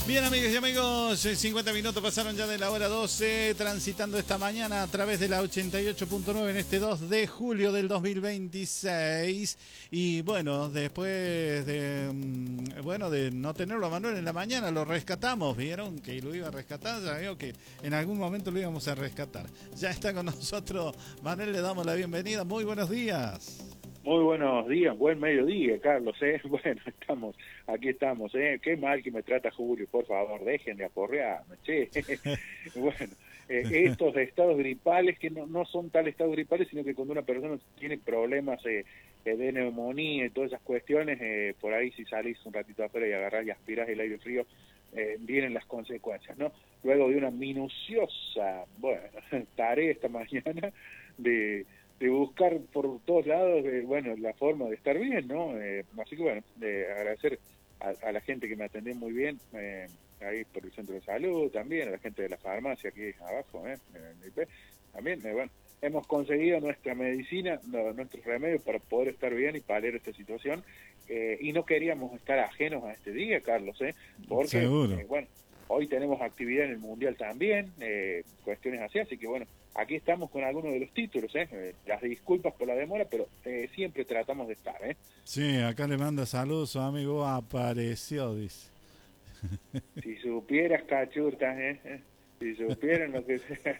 Bien, amigas y amigos, 50 minutos pasaron ya de la hora 12, transitando esta mañana a través de la 88.9 en este 2 de julio del 2026. Y bueno, después de no tenerlo a Manuel en la mañana, lo rescatamos. Vieron que lo iba a rescatar, ya veo que en algún momento lo íbamos a rescatar. Ya está con nosotros Manuel, le damos la bienvenida. Muy buenos días. Muy buenos días, buen mediodía, Carlos, Bueno, aquí estamos, Qué mal que me trata Julio, por favor, dejen de aporrearme, che. Bueno, estos estados gripales, que no son tal estados gripales, sino que cuando una persona tiene problemas de neumonía y todas esas cuestiones, por ahí si salís un ratito afuera y agarrás y aspirás el aire frío, vienen las consecuencias, ¿no? Luego de una minuciosa, tarea esta mañana de buscar por todos lados, la forma de estar bien, ¿no? Así que agradecer a la gente que me atendió muy bien, ahí por el centro de salud también, a la gente de la farmacia aquí abajo, en el IP. También, hemos conseguido nuestra medicina, nuestros remedios para poder estar bien y paliar esta situación, y no queríamos estar ajenos a este día, Carlos, porque, seguro. Hoy tenemos actividad en el Mundial también, cuestiones así que aquí estamos con algunos de los títulos, las disculpas por la demora, pero siempre tratamos de estar, Sí, acá le manda saludos, su amigo apareció, dice. Si supieras, cachurtas, si supieran lo que sea.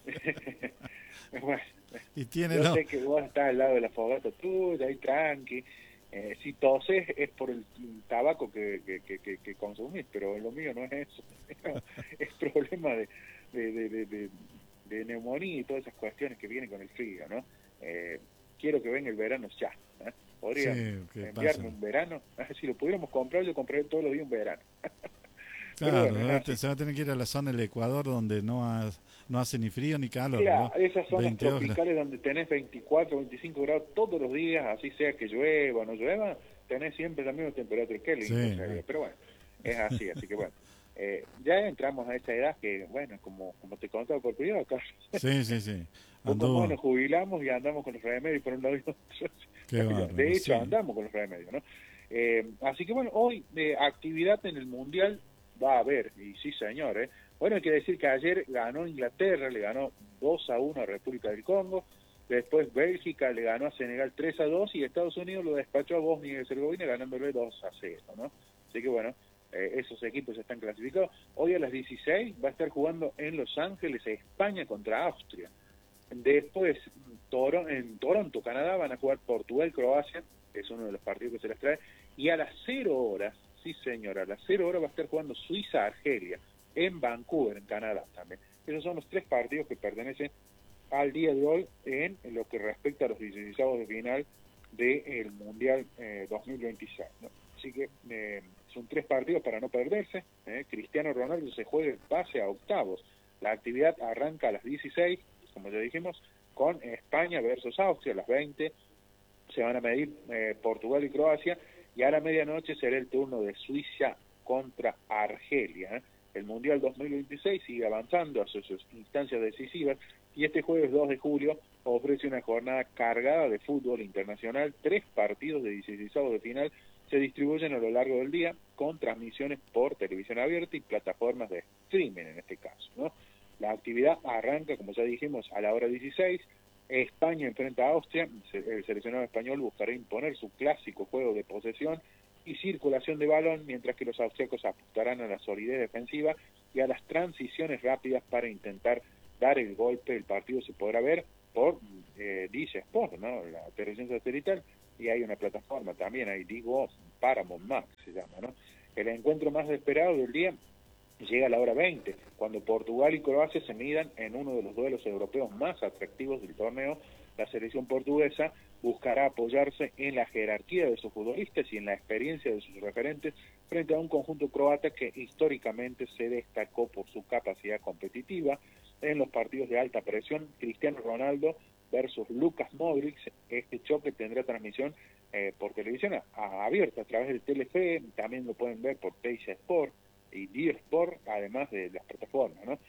Y tiene yo sé que vos estás al lado de la fogata tuya, ahí tranqui. Si toses es por el tabaco que consumís, pero lo mío no es eso. Es problema de neumonía y todas esas cuestiones que vienen con el frío, ¿no? Quiero que venga el verano ya. ¿Podría enviarme un verano? Si lo pudiéramos comprar, yo compraría todos los días un verano. Claro, se va a tener que ir a la zona del Ecuador donde no hace ni frío ni calor. Claro, ¿no? esas zonas tropicales donde tenés 24, 25 grados todos los días, así sea que llueva o no llueva, tenés siempre la misma temperatura. Qué lindo sería. Pero es así que ya entramos a esa edad que, como te contaba por privado, Carlos. Sí. Como nos jubilamos y andamos con los remedios por un lado y otro. De hecho, andamos con los remedios, ¿no? Así que hoy actividad en el Mundial va a haber, y sí señor, hay que decir que ayer ganó Inglaterra, le ganó 2-1 a República del Congo, después Bélgica le ganó a Senegal 3-2 y Estados Unidos lo despachó a Bosnia y Herzegovina ganándole 2-0, ¿no? Así que esos equipos están clasificados. Hoy a las 16 va a estar jugando en Los Ángeles España contra Austria. Después en Toronto, Canadá, van a jugar Portugal-Croacia, que es uno de los partidos que se les trae, y a las 0 horas, sí señora, a las 0 horas va a estar jugando Suiza-Argelia, en Vancouver, en Canadá también. Esos son los 3 partidos que pertenecen al día de hoy en lo que respecta a los 16avos de final del Mundial 2026, ¿no? Así que son 3 partidos para no perderse. Cristiano Ronaldo se juega el pase a octavos. La actividad arranca a las 16, como ya dijimos, con España versus Austria a las 20. Se van a medir Portugal y Croacia, y a la medianoche será el turno de Suiza contra Argelia. El Mundial 2026 sigue avanzando hacia sus instancias decisivas, y este jueves 2 de julio ofrece una jornada cargada de fútbol internacional. 3 partidos de 16avos de final se distribuyen a lo largo del día, con transmisiones por televisión abierta y plataformas de streaming en este caso, ¿no? La actividad arranca, como ya dijimos, a la hora 16. España enfrenta a Austria. El seleccionado español buscará imponer su clásico juego de posesión y circulación de balón, mientras que los austriacos apostarán a la solidez defensiva y a las transiciones rápidas para intentar dar el golpe. El partido se podrá ver por Dish Sport, ¿no? La televisión satelital, y hay una plataforma también, hay Digo Paramount Max se llama, ¿no? El encuentro más esperado del día llega a la hora 20, cuando Portugal y Croacia se midan en uno de los duelos europeos más atractivos del torneo. La selección portuguesa buscará apoyarse en la jerarquía de sus futbolistas y en la experiencia de sus referentes frente a un conjunto croata que históricamente se destacó por su capacidad competitiva. En los partidos de alta presión, Cristiano Ronaldo versus Lucas Modric, este choque tendrá transmisión por televisión abierta a través del Telefe. También lo pueden ver por Teis Sport y D-Sport, además de las plataformas, ¿no?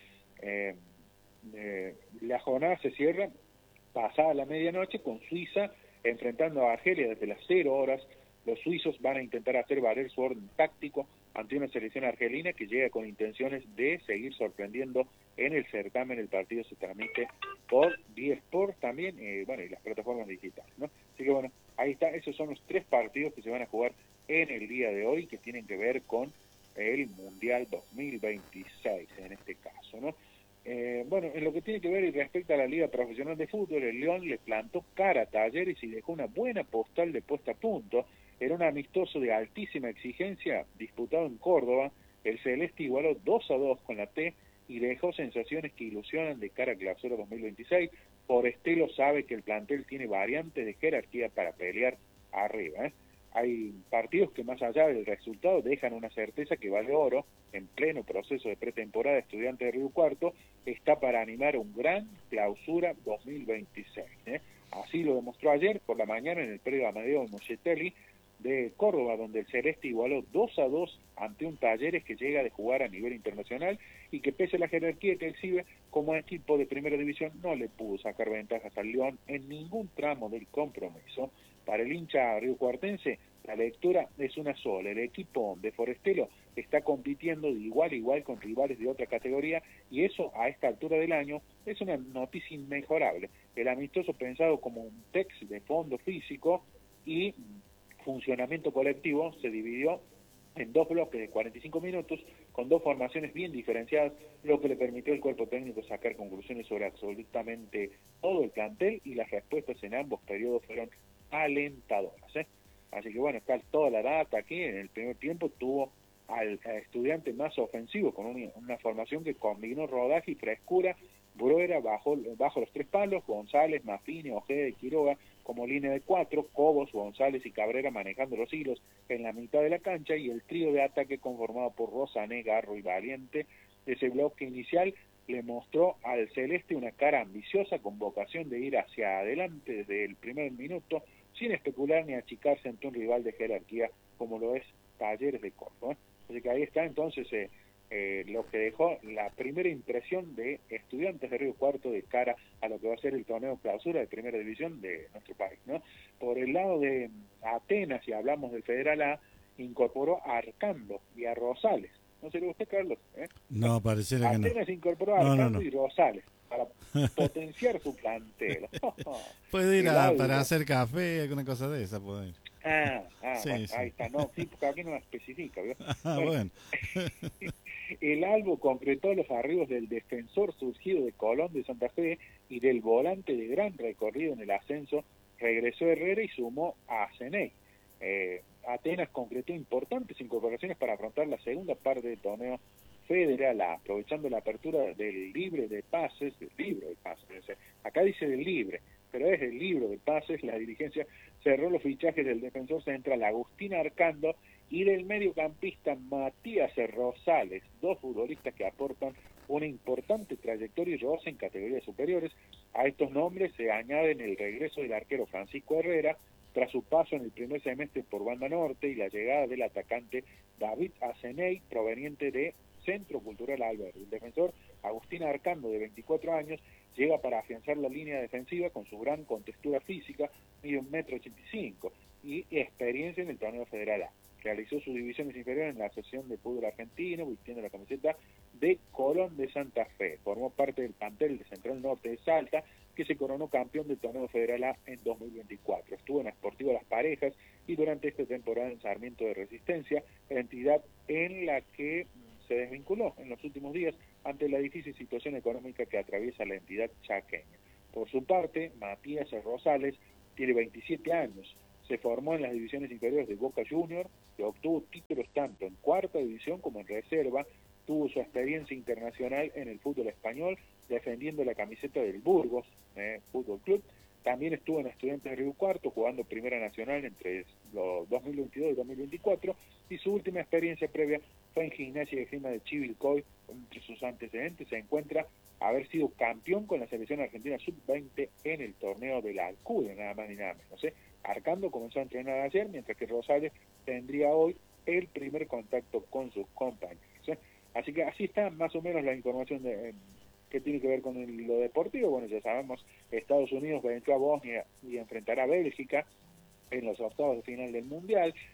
La jornada se cierra pasada la medianoche con Suiza enfrentando a Argelia desde las 0 horas. Los suizos van a intentar hacer valer su orden táctico ante una selección argelina que llega con intenciones de seguir sorprendiendo en el certamen. El partido se transmite por D-Sport también, bueno, y las plataformas digitales, ¿no? Así que bueno, ahí está, esos son los 3 partidos que se van a jugar en el día de hoy, que tienen que ver con el Mundial 2026 en este caso, ¿no? Bueno, en lo que tiene que ver y respecto a la Liga Profesional de Fútbol, el León le plantó cara a Talleres y dejó una buena postal de puesta a punto. Era un amistoso de altísima exigencia disputado en Córdoba. El Celeste igualó 2-2 con la T y dejó sensaciones que ilusionan de cara a Clausura 2026. Forestelo sabe que el plantel tiene variantes de jerarquía para pelear arriba, ¿eh? Hay partidos que más allá del resultado dejan una certeza que vale oro. En pleno proceso de pretemporada, Estudiantes de Río Cuarto está para animar un gran Clausura 2026, ¿eh? Así lo demostró ayer por la mañana en el predio Amadeo Moschetelli de Córdoba, donde el Celeste igualó 2-2 ante un Talleres que llega de jugar a nivel internacional y que pese a la jerarquía que exhibe como equipo de primera división no le pudo sacar ventajas al León en ningún tramo del compromiso. Para el hincha riocuartense, la lectura es una sola. El equipo de Forestelo está compitiendo de igual a igual con rivales de otra categoría y eso a esta altura del año es una noticia inmejorable. El amistoso pensado como un test de fondo físico y funcionamiento colectivo se dividió en 2 bloques de 45 minutos con 2 formaciones bien diferenciadas, lo que le permitió al cuerpo técnico sacar conclusiones sobre absolutamente todo el plantel y las respuestas en ambos periodos fueron alentadoras, ¿eh? Así que bueno, está toda la data aquí. En el primer tiempo tuvo al Estudiante más ofensivo con una formación que combinó rodaje y frescura. Bruera bajo los 3 palos, González, Mafini, Ojeda y Quiroga como línea de 4, Cobos, González y Cabrera manejando los hilos en la mitad de la cancha y el trío de ataque conformado por Rosané, Garro y Valiente. Ese bloque inicial le mostró al Celeste una cara ambiciosa con vocación de ir hacia adelante desde el primer minuto sin especular ni achicarse ante un rival de jerarquía como lo es Talleres de Córdoba. Así que ahí está entonces lo que dejó la primera impresión de Estudiantes de Río Cuarto de cara a lo que va a ser el torneo clausura de primera división de nuestro país, ¿no? Por el lado de Atenas, si hablamos del Federal A, incorporó a Arcando y a Rosales. ¿No se le gusta, Carlos? No, pareciera que no. Atenas incorporó a Arcando y Rosales para potenciar su plantel. Puede ir para hacer café, alguna cosa de esa, puede ir. Sí, bueno, sí. Ahí está, no, sí, porque aquí no especifica, ¿vio? Bueno. El Albo concretó los arribos del defensor surgido de Colón de Santa Fe y del volante de gran recorrido en el ascenso, regresó Herrera y sumó a Ceney. Atenas concretó importantes incorporaciones para afrontar la segunda parte del torneo Federal A, aprovechando la apertura del libro de pases, acá dice del libre, pero es el libro de pases. La dirigencia cerró los fichajes del defensor central Agustín Arcando y del mediocampista Matías Rosales, 2 futbolistas que aportan una importante trayectoria y roce en categorías superiores. A estos nombres se añaden el regreso del arquero Francisco Herrera tras su paso en el primer semestre por Banda Norte y la llegada del atacante David Aceney, proveniente de Centro Cultural Albert. El defensor Agustín Arcando, de 24 años, llega para afianzar la línea defensiva con su gran contextura física, mide 1,85 m y experiencia en el torneo Federal A. Realizó sus divisiones inferiores en la Asociación de Fútbol Argentino, vistiendo la camiseta de Colón de Santa Fe. Formó parte del plantel de Central Norte de Salta, que se coronó campeón del torneo Federal A en 2024. Estuvo en la Sportiva Las Parejas y durante esta temporada en Sarmiento de Resistencia, entidad en la que se desvinculó en los últimos días ante la difícil situación económica que atraviesa la entidad chaqueña. Por su parte, Matías Rosales tiene 27 años. Se formó en las divisiones inferiores de Boca Juniors, que obtuvo títulos tanto en cuarta división como en reserva. Tuvo su experiencia internacional en el fútbol español, defendiendo la camiseta del Burgos Fútbol Club. También estuvo en Estudiantes de Río Cuarto, jugando Primera Nacional entre los 2022 y 2024, y su última experiencia previa fue en Gimnasia de Esgrima de Chivilcoy. Entre sus antecedentes se encuentra haber sido campeón con la selección argentina sub-20 en el torneo de la Alcudia, nada más ni nada menos. Arcando comenzó a entrenar ayer, mientras que Rosales tendría hoy el primer contacto con sus compañeros. Así que así está más o menos la información que tiene que ver con lo deportivo. Bueno, ya sabemos, Estados Unidos venció a Bosnia y enfrentará a Bélgica en los octavos de final del Mundial.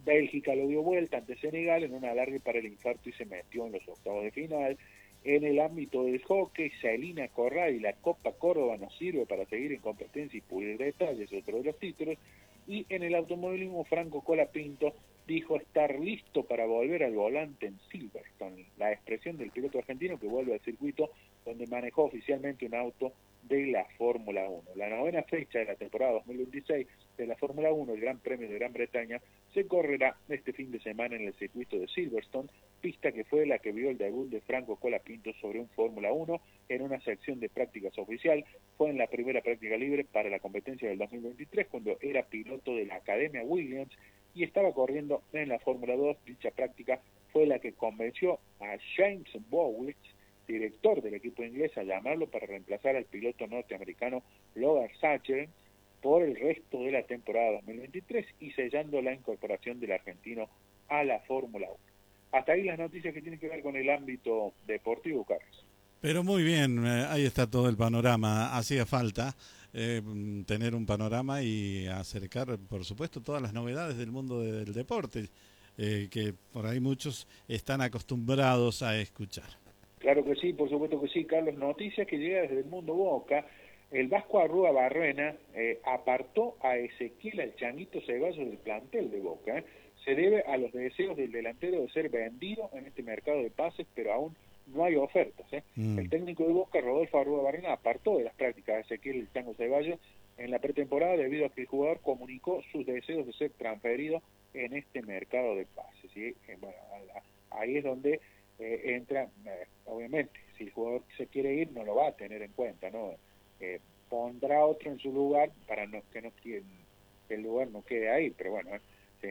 Bélgica lo dio vuelta ante Senegal en un alargue para el infarto y se metió en los octavos de final. En el ámbito del hockey, Celina Corral y la Copa Córdoba nos sirve para seguir en competencia y pulir detalles, otro de los títulos. Y en el automovilismo, Franco Colapinto dijo estar listo para volver al volante en Silverstone, la expresión del piloto argentino que vuelve al circuito donde manejó oficialmente un auto de la Fórmula 1. La novena fecha de la temporada 2026 de la Fórmula 1, el Gran Premio de Gran Bretaña, se correrá este fin de semana en el circuito de Silverstone, pista que fue la que vio el debut de Franco Colapinto sobre un Fórmula 1 en una sección de prácticas oficial. Fue en la primera práctica libre para la competencia del 2023 cuando era piloto de la Academia Williams y estaba corriendo en la Fórmula 2. Dicha práctica fue la que convenció a James Bowles, director del equipo inglés, a llamarlo para reemplazar al piloto norteamericano Logan Sargent por el resto de la temporada 2023 y sellando la incorporación del argentino a la Fórmula 1. Hasta ahí las noticias que tienen que ver con el ámbito deportivo, Carlos. Pero muy bien, ahí está todo el panorama. Hacía falta tener un panorama y acercar, por supuesto, todas las novedades del mundo del deporte, que por ahí muchos están acostumbrados a escuchar. Claro que sí, por supuesto que sí, Carlos. Noticias que llega desde el mundo Boca. El Vasco Arrúa Barrena apartó a Ezequiel el Changuito Ceballos del plantel de Boca. Se debe a los deseos del delantero de ser vendido en este mercado de pases, pero aún no hay ofertas. El técnico de Boca, Rodolfo Arrúa Barrena, apartó de las prácticas a Ezequiel el Chango Ceballos en la pretemporada debido a que el jugador comunicó sus deseos de ser transferido en este mercado de pases. ¿Sí? Bueno, ahí es donde entra, obviamente, si el jugador se quiere ir, no lo va a tener en cuenta, ¿no? Pondrá otro en su lugar para que el lugar no quede ahí, pero bueno, sí.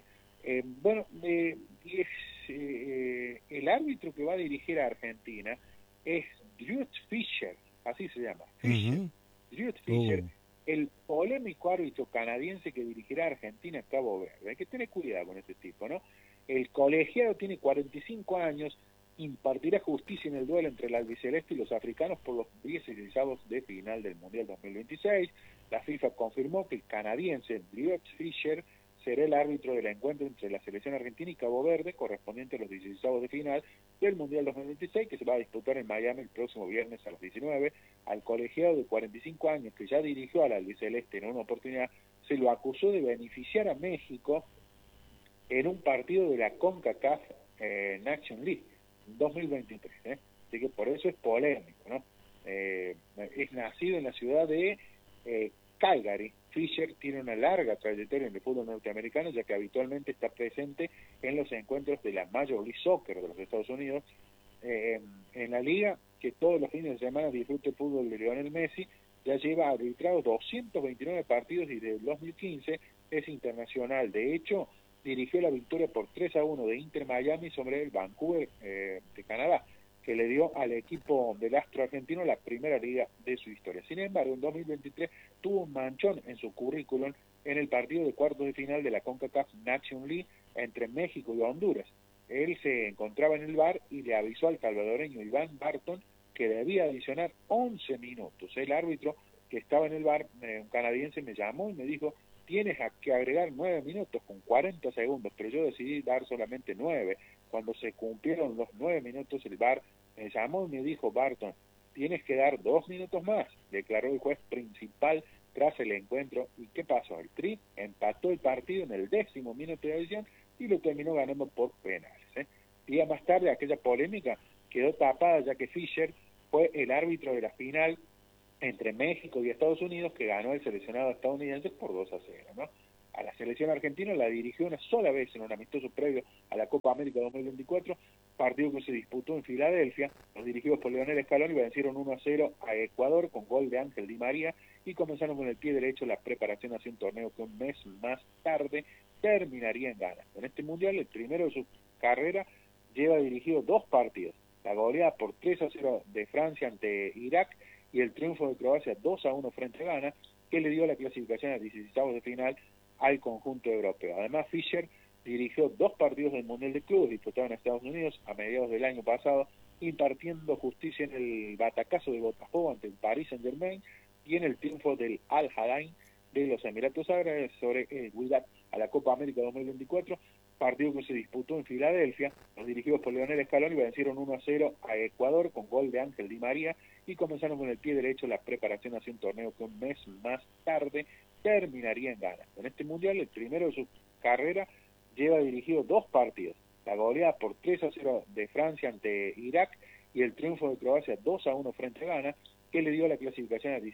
El árbitro que va a dirigir a Argentina es Ruud Fischer, así se llama, Fischer. Ruud Fischer, el polémico árbitro canadiense que dirigirá a Argentina a Cabo Verde. Hay que tener cuidado con este tipo, ¿no? El colegiado tiene 45 años, impartirá justicia en el duelo entre el albiceleste y los africanos por los 16avos de final del Mundial 2026. La FIFA confirmó que el canadiense Ruud Fischer será el árbitro del encuentro entre la selección argentina y Cabo Verde, correspondiente a los 16avos de final del Mundial 2026, que se va a disputar en Miami el próximo viernes a las 19. Al colegiado de 45 años, que ya dirigió al albiceleste en una oportunidad, se lo acusó de beneficiar a México en un partido de la CONCACAF Nation League 2023, así que por eso es polémico, ¿no? Es nacido en la ciudad de Calgary. Fischer tiene una larga trayectoria en el fútbol norteamericano, ya que habitualmente está presente en los encuentros de la Major League Soccer de los Estados Unidos, en la liga que todos los fines de semana disfruta el fútbol de Lionel Messi. Ya lleva arbitrado 229 partidos y desde el 2015 es internacional. De hecho, dirigió la victoria por 3-1 de Inter Miami sobre el Vancouver de Canadá, que le dio al equipo del astro argentino la primera liga de su historia. Sin embargo, en 2023 tuvo un manchón en su currículum en el partido de cuartos de final de la CONCACAF Nation League entre México y Honduras. Él se encontraba en el bar y le avisó al salvadoreño Iván Barton que debía adicionar 11 minutos. El árbitro que estaba en el bar, un canadiense, me llamó y me dijo: tienes que agregar 9 minutos con 40 segundos, pero yo decidí dar solamente 9. Cuando se cumplieron los 9 minutos, el VAR me llamó y me dijo: Barton, tienes que dar 2 minutos más, declaró el juez principal tras el encuentro. ¿Y qué pasó? El Tri empató el partido en el 10º minuto de adición y lo terminó ganando por penales. Días más tarde, aquella polémica quedó tapada, ya que Fischer fue el árbitro de la final entre México y Estados Unidos, que ganó el seleccionado estadounidense por 2-0, ¿no? A la selección argentina la dirigió una sola vez en un amistoso previo a la Copa América 2024, partido que se disputó en Filadelfia. Los dirigidos por Lionel Scaloni vencieron 1-0 a Ecuador con gol de Ángel Di María y comenzaron con el pie derecho la preparación hacia un torneo que un mes más tarde terminaría en Ghana. En este mundial, el primero de su carrera, lleva dirigido 2 partidos: la goleada por 3-0 de Francia ante Irak y el triunfo de Croacia 2-1 frente a Ghana, que le dio la clasificación a 16avos de final al conjunto europeo. Además, Fischer dirigió 2 partidos del Mundial de Clubes disputados en Estados Unidos a mediados del año pasado, impartiendo justicia en el batacazo de Botafogo ante el Paris Saint-Germain y en el triunfo del Al-Hadain de los Emiratos Árabes sobre el Wydad a la Copa América 2024. partido que se disputó en Filadelfia. Los dirigidos por Lionel Scaloni vencieron 1-0 a Ecuador con gol de Ángel Di María y comenzaron con el pie derecho la preparación hacia un torneo que un mes más tarde terminaría en Ghana. En este mundial, el primero de su carrera, lleva dirigido 2 partidos: la goleada por 3-0 de Francia ante Irak y el triunfo de Croacia 2-1 frente a Ghana, que le dio la clasificación a